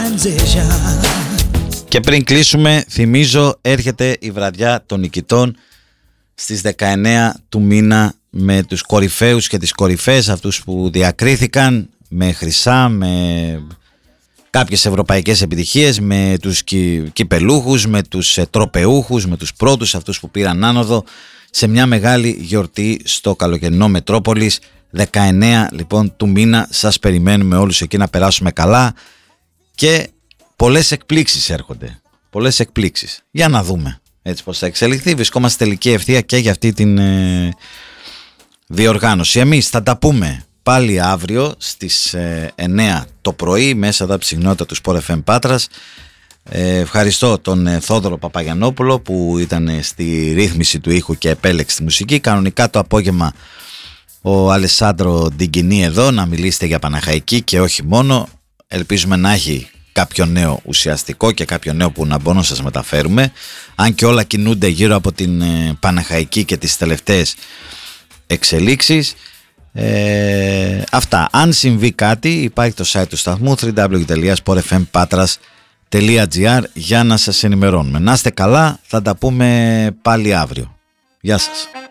Και πριν κλείσουμε, θυμίζω, έρχεται η βραδιά των νικητών στις 19 του μήνα με τους κορυφαίους και τις κορυφαίες, αυτούς που διακρίθηκαν με χρυσά, με κάποιες ευρωπαϊκές επιτυχίες, με τους κυπελούχους, με τους τροπεούχους, με τους πρώτους, αυτούς που πήραν άνοδο, σε μια μεγάλη γιορτή στο καλοκαιρινό Μετρόπολης. 19 λοιπόν του μήνα σας περιμένουμε όλους εκεί να περάσουμε καλά και πολλές εκπλήξεις έρχονται. Πολλές εκπλήξεις. Για να δούμε έτσι πώς θα εξελιχθεί. Βρισκόμαστε τελική ευθεία και για αυτή την διοργάνωση. Εμείς θα τα πούμε πάλι αύριο στις 9 το πρωί μέσα από τη συχνότητα του Sport FM Πάτρας. Ευχαριστώ τον Θόδωρο Παπαγιαννόπουλο που ήταν στη ρύθμιση του ήχου και επέλεξε τη μουσική. Κανονικά το απόγευμα ο Αλεσάντρο Ντιγκινή εδώ να μιλήσετε για Παναχαϊκή και όχι μόνο. Ελπίζουμε να έχει κάποιο νέο ουσιαστικό και κάποιο νέο που να μπορούμε να σας μεταφέρουμε, αν και όλα κινούνται γύρω από την Παναχαϊκή και τις τελευταίες εξελίξεις. Αυτά. Αν συμβεί κάτι, υπάρχει το site του σταθμού www.sportfmpatras.gr για να σας ενημερώνουμε. Να είστε καλά, θα τα πούμε πάλι αύριο. Γεια σας.